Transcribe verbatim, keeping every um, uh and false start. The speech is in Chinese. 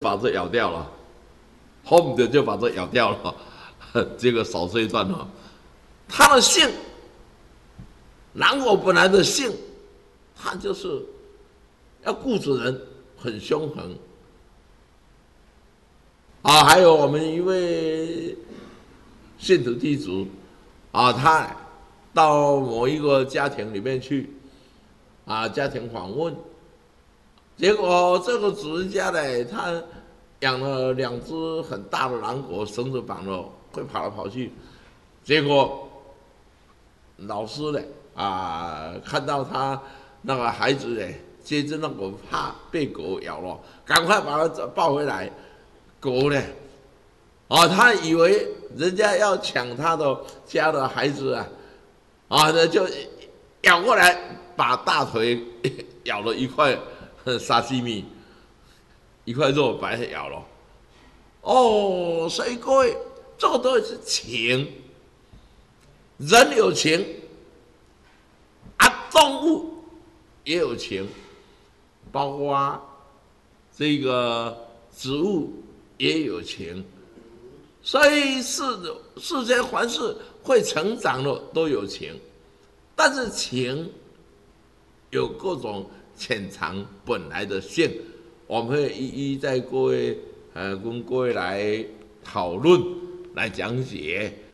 把这咬掉了，轰的就把这咬掉了，结果少这一段哈。它的性，狼狗本来的性，它就是要顾主人，很凶狠。啊，还有我们一位信徒弟子，啊，他到某一个家庭里面去，啊，家庭访问，结果这个主人家呢，他养了两只很大的狼狗，绳子绑了，会跑来跑去，结果。老师呢啊，看到他那个孩子呢，接着那狗怕被狗咬了，赶快把他抱回来。狗呢，啊，他以为人家要抢他的家的孩子啊，啊，那就咬过来，把大腿咬了一块沙西米，一块肉把它咬了。哦，所以各位，这个都是情。人有情，啊，动物也有情，包括这个植物也有情，所以世世间凡事会成长的都有情，但是情有各种潜藏本来的性，我们会一一在各位呃跟各位来讨论来讲解。